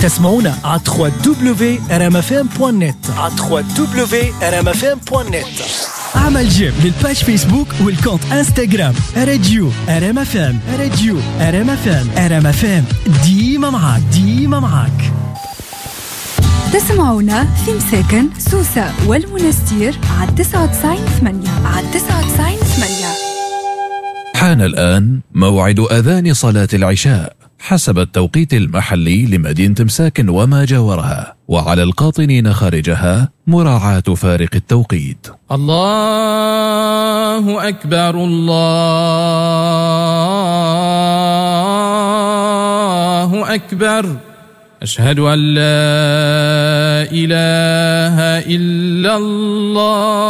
تسمعونا على www.rmfm.net على www.rmfm.net. عمل جيم للباج فيسبوك والكونت انستغرام راديو RMFM. راديو RMFM. RMFM ديما معاك. تسمعونا في مساكن سوسة والمنستير على 99.8 على 99.8. حان الآن موعد أذان صلاة العشاء حسب التوقيت المحلي لمدينة مساكن وما جاورها، وعلى القاطنين خارجها مراعاة فارق التوقيت. الله أكبر الله أكبر، أشهد أن لا إله إلا الله.